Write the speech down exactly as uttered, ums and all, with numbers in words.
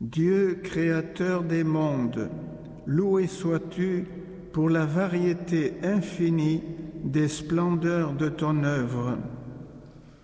Dieu créateur des mondes, loué sois-tu pour la variété infinie des splendeurs de ton œuvre.